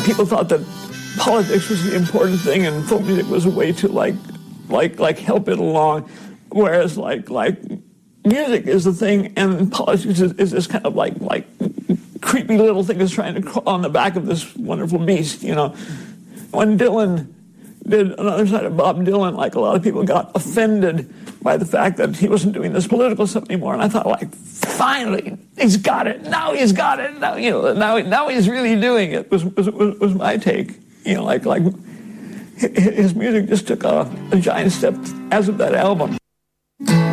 people thought that politics was the important thing and folk music was a way to like help it along, whereas like music is the thing and politics is this kind of like creepy little thing that's trying to crawl on the back of this wonderful beast, you know. When Dylan did Another Side of Bob Dylan, like a lot of people got offended by the fact that he wasn't doing this political stuff anymore, and I thought, like, finally, he's got it. Now he's got it. Now, you know, now he's really doing it. Was my take. You know, like his music just took a giant step as of that album.